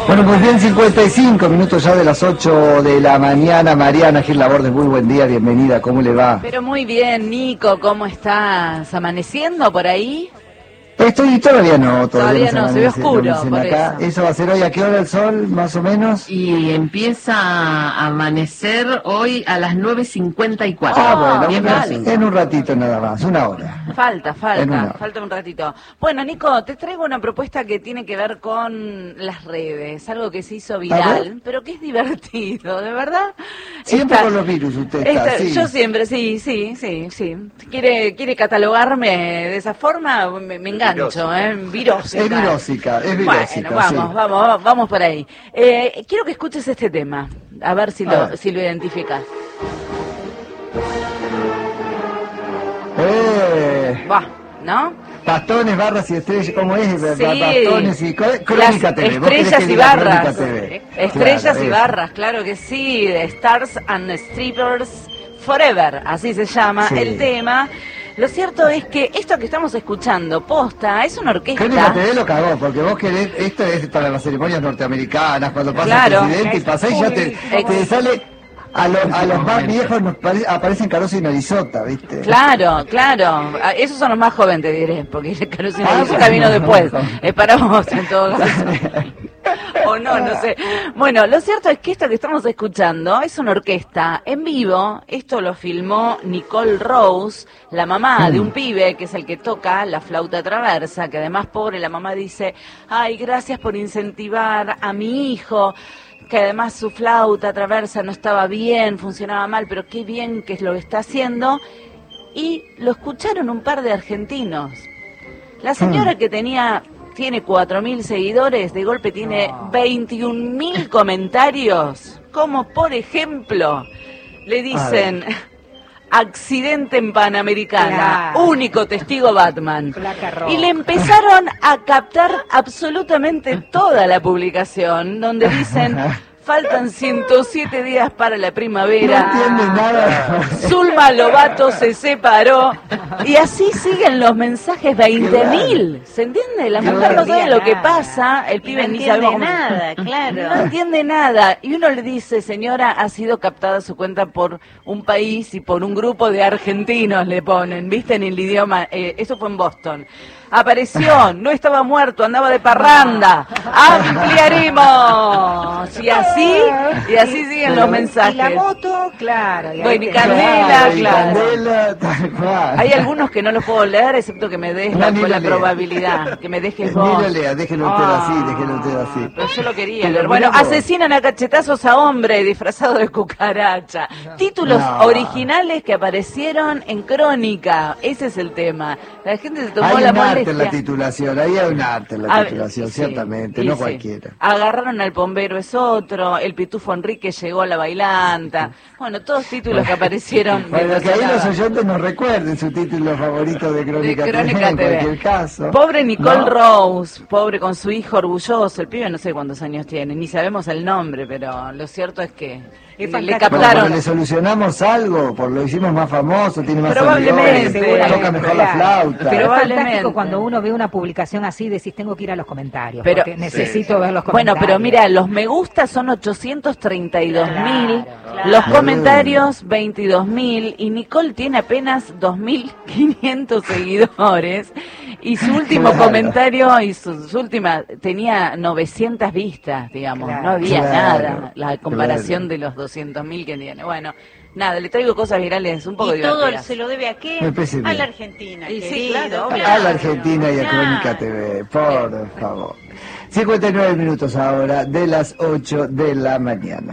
Bueno, pues bien, 55 minutos ya de las 8 de la mañana. Mariana Gil Laborde, muy buen día, bienvenida, ¿cómo le va? Pero muy bien, Nico, ¿cómo estás? ¿Amaneciendo por ahí? Todavía no, Todavía no, se ve oscuro, por acá. Eso va a ser hoy, ¿a qué hora el sol, más o menos? Y empieza a amanecer hoy a las 9:54. Ah, bueno, falta. en un ratito nada más, una hora. Falta un ratito. Bueno, Nico, te traigo una propuesta que tiene que ver con las redes, algo que se hizo viral, pero que es divertido, ¿de verdad? Siempre con los virus usted está, sí. Yo siempre, sí. ¿Quiere catalogarme de esa forma? Me engancho, virósica. Es virósica. Bueno, vamos por ahí. Quiero que escuches este tema, a ver si lo identificas. ¿No? Bastones, barras y estrellas, ¿cómo es? Sí, bastones y Crónica TV. Estrellas y barras. Estrellas claro, y barras, claro que sí. De Stars and Strippers Forever, así se llama el tema. Lo cierto es que esto que estamos escuchando, posta, es una orquesta. Crónica TV lo cagó, porque vos querés, esto es para las ceremonias norteamericanas, cuando pasa el presidente y pasás y ya te sale. A los más viejos aparecen Caruso y Narizota, ¿viste? Claro. Esos son los más jóvenes, te diré, porque Caruso y Narizota vino después. Es para vos, en todo caso. O no sé. Bueno, lo cierto es que esto que estamos escuchando es una orquesta en vivo. Esto lo filmó Nicole Rose, la mamá de un pibe que es el que toca la flauta traversa, que además, pobre, la mamá dice: ay, gracias por incentivar a mi hijo, que además su flauta traversa no estaba bien, funcionaba mal, pero qué bien que es lo que está haciendo. Y lo escucharon un par de argentinos. La señora que tiene 4.000 seguidores, de golpe tiene 21.000 comentarios, como por ejemplo, le dicen: accidente en Panamericana, único testigo Batman. Y le empezaron a captar absolutamente toda la publicación, donde dicen: faltan 107 días para la primavera. No entiende nada. Zulma Lobato se separó. Y así siguen los mensajes, 20.000. ¿Se entiende? La mujer no sabe lo que pasa, el pibe ni sabe nada, claro. No entiende nada. Y uno le dice: señora, ha sido captada su cuenta por un país y por un grupo de argentinos, le ponen, ¿viste? En el idioma. Eso fue en Boston. Apareció, no estaba muerto, andaba de parranda. Ampliaremos. Y así siguen los mensajes. Y la moto, claro. Bueno, y Candela, claro. Candela, tal cual. Hay algunos que no los puedo leer, excepto que me des la probabilidad, que me dejes vos. Ni lo lea, déjelo usted así. Pero yo lo quería leer. Bueno, asesinan a cachetazos a hombre disfrazado de cucaracha. Títulos originales que aparecieron en Crónica. Ese es el tema. La gente se tomó la molestia. En la titulación, ahí hay un arte en la titulación, ciertamente, no cualquiera. Agarraron al bombero, es otro, el pitufo Enrique llegó a la bailanta. Bueno, todos títulos que aparecieron. Bueno, que ahí los oyentes nos recuerden su título favorito de Crónica TV, en cualquier caso. Pobre Nicole Rose, pobre con su hijo orgulloso, el pibe no sé cuántos años tiene, ni sabemos el nombre, pero lo cierto es que le captaron. Bueno, le solucionamos algo, lo hicimos más famoso, tiene más probablemente, toca mejor la flauta. Pero es fantástico cuando uno ve una publicación así, decís: tengo que ir a los comentarios, porque necesito ver los comentarios. Bueno, pero mira, los me gusta son 832.000, los comentarios 22.000, y Nicole tiene apenas 2.500 seguidores, y su último comentario y su última tenía 900 vistas, digamos, no había nada, la comparación de los 200.000 que tiene. Bueno, nada, le traigo cosas virales un poco divertidas. ¿Y todo se lo debe a qué? A la Argentina. Y sí, claro, a la Argentina y a Crónica TV, por favor. 59 minutos ahora de las 8 de la mañana.